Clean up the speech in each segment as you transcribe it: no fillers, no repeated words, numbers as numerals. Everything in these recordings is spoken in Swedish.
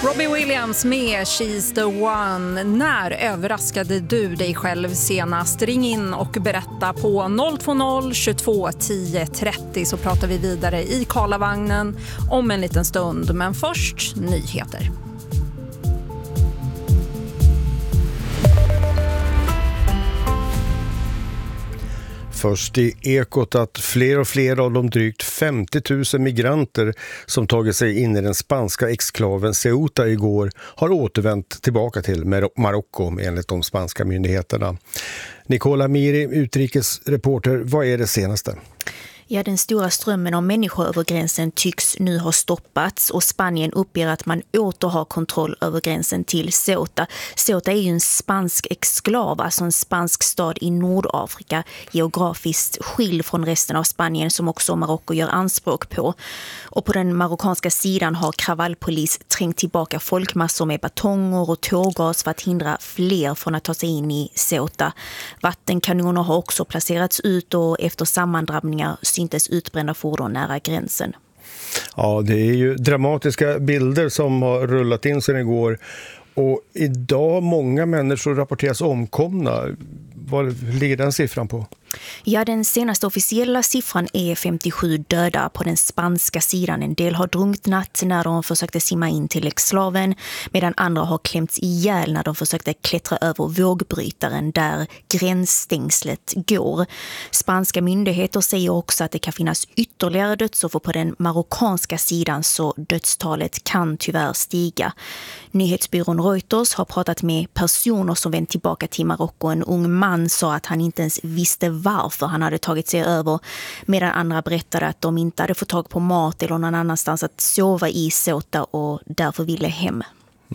Robbie Williams med She's the one. När överraskade du dig själv senast? Ring in och berätta på 020 22 10 30 så pratar vi vidare i Karlavagnen om en liten stund. Men först nyheter. Först i Ekot att fler och fler av de drygt 50 000 migranter som tagit sig in i den spanska exklaven Ceuta igår har återvänt tillbaka till Marocko enligt de spanska myndigheterna. Nicola Miri, utrikesreporter, vad är det senaste? Ja, den stora strömmen av människor över gränsen tycks nu ha stoppats och Spanien uppger att man åter har kontroll över gränsen till Ceuta. Ceuta är ju en spansk exklav, alltså en spansk stad i Nordafrika, geografiskt skild från resten av Spanien som också Marocko gör anspråk på. Och på den marockanska sidan har kravallpolis trängt tillbaka folkmassor med batonger och tårgas för att hindra fler från att ta sig in i Ceuta. Vattenkanoner har också placerats ut och efter sammandrabbningar syntes utbrända fordon nära gränsen. Ja, det är ju dramatiska bilder som har rullat in sedan igår. Och idag många människor rapporteras omkomna. Vad ligger den siffran på? Ja, den senaste officiella siffran är 57 döda på den spanska sidan. En del har drunknat när de försökte simma in till exklaven, medan andra har klämts ihjäl när de försökte klättra över vågbrytaren där gränsstängslet går. Spanska myndigheter säger också att det kan finnas ytterligare dödsoffer på den marockanska sidan, så dödstalet kan tyvärr stiga. Nyhetsbyrån Reuters har pratat med personer som vänt tillbaka till Marocko. En ung man sa att han inte ens visste varför han hade tagit sig över, medan andra berättade att de inte hade fått tag på mat eller någon annanstans att sova i Ceuta och därför ville hem.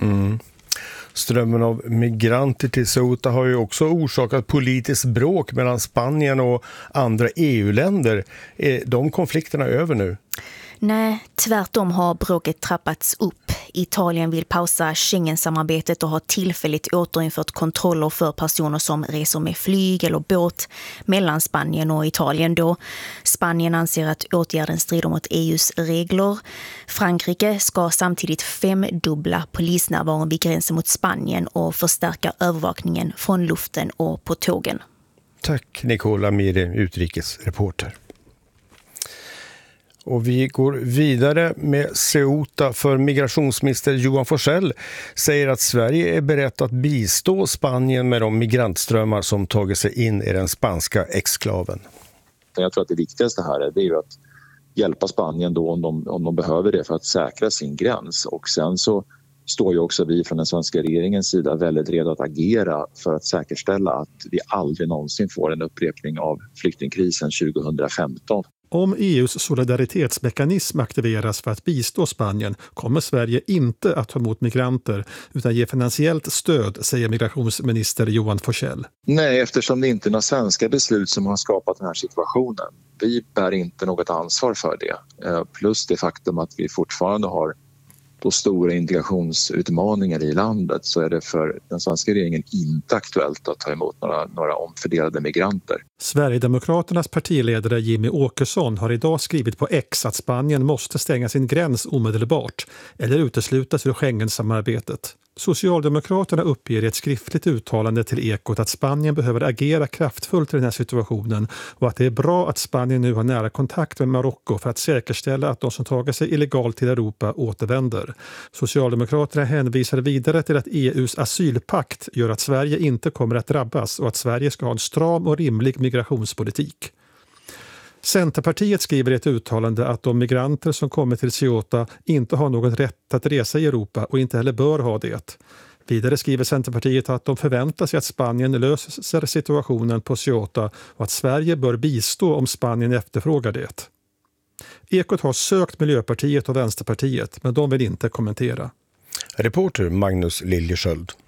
Strömmen av migranter till Ceuta har ju också orsakat politiskt bråk mellan Spanien och andra EU-länder. Är de konflikterna över nu? Nej, tvärtom har bråket trappats upp. Italien vill pausa Schengen-samarbetet och har tillfälligt återinfört kontroller för personer som reser med flyg eller båt mellan Spanien och Italien då. Spanien anser att åtgärden strider mot EUs regler. Frankrike ska samtidigt 5-dubbla polisnärvaron vid gränsen mot Spanien och förstärka övervakningen från luften och på tågen. Tack Nicola Miri, utrikesreporter. Och vi går vidare med Ceuta, för migrationsminister Johan Forssell säger att Sverige är berett att bistå Spanien med de migrantströmmar som tagit sig in i den spanska exklaven. Jag tror att det viktigaste här är ju att hjälpa Spanien då om de behöver det för att säkra sin gräns. Och sen så står ju också vi från den svenska regeringens sida väldigt redo att agera för att säkerställa att vi aldrig någonsin får en upprepning av flyktingkrisen 2015. Om EUs solidaritetsmekanism aktiveras för att bistå Spanien kommer Sverige inte att ta emot migranter utan ge finansiellt stöd, säger migrationsminister Johan Forssell. Nej, eftersom det inte är några svenska beslut som har skapat den här situationen. Vi bär inte något ansvar för det. Plus det faktum att vi fortfarande har då stora integrationsutmaningar i landet, så är det för den svenska regeringen inte aktuellt att ta emot några omfördelade migranter. Sverigedemokraternas partiledare Jimmy Åkesson har idag skrivit på X att Spanien måste stänga sin gräns omedelbart eller uteslutas ur Schengen-samarbetet. Socialdemokraterna uppger i ett skriftligt uttalande till Ekot att Spanien behöver agera kraftfullt i den här situationen och att det är bra att Spanien nu har nära kontakt med Marocko för att säkerställa att de som tagit sig illegalt till Europa återvänder. Socialdemokraterna hänvisar vidare till att EUs asylpakt gör att Sverige inte kommer att drabbas och att Sverige ska ha en stram och rimlig migrationspolitik. Centerpartiet skriver i ett uttalande att de migranter som kommer till Ceuta inte har någon rätt att resa i Europa och inte heller bör ha det. Vidare skriver Centerpartiet att de förväntar sig att Spanien löser situationen på Ceuta och att Sverige bör bistå om Spanien efterfrågar det. Ekot har sökt Miljöpartiet och Vänsterpartiet, men de vill inte kommentera. Reporter Magnus Liljesköld.